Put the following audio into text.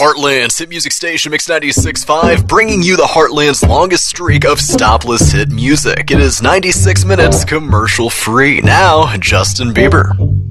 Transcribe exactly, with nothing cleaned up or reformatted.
Heartland's hit music station, Mix ninety-six point five, bringing you the Heartland's longest streak of stopless hit music. It is ninety-six minutes commercial free. Now, Justin Bieber.